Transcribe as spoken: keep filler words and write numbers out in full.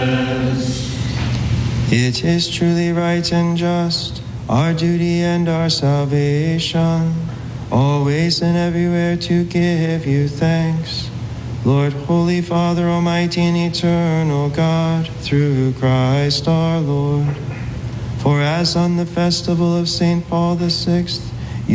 It is truly right and just, our duty and our salvation, always and everywhere to give you thanks, Lord, Holy Father, Almighty and eternal God, through Christ our Lord. For as on the festival of Saint Paul the Sixth,